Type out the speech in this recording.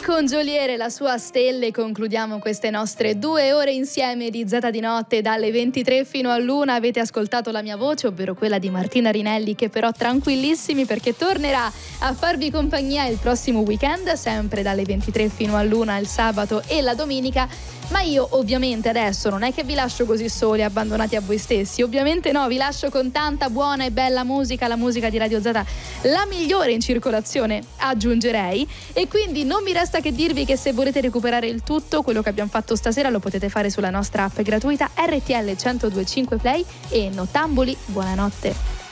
con Geolier e la sua Stelle concludiamo queste nostre 2 ore insieme di Zeta di Notte dalle 23 fino all'1. Avete ascoltato la mia voce, ovvero quella di Martina Rinelli, che però tranquillissimi perché tornerà a farvi compagnia il prossimo weekend, sempre dalle 23 fino all'1 il sabato e la domenica. Ma io ovviamente adesso non è che vi lascio così soli, abbandonati a voi stessi, ovviamente no, vi lascio con tanta buona e bella musica, la musica di Radio Zeta, la migliore in circolazione aggiungerei, e quindi non mi resta che dirvi che se volete recuperare il tutto, quello che abbiamo fatto stasera, lo potete fare sulla nostra app gratuita RTL 102.5 Play. E nottambuli, buonanotte.